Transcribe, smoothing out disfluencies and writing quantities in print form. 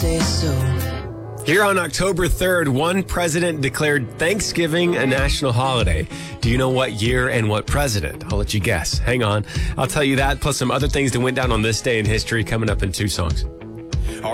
say so. Here on October 3rd, one president declared Thanksgiving a national holiday. Do you know what year and what president? I'll let you guess. Hang on. I'll tell you that, plus some other things that went down on this day in history coming up in 2 songs.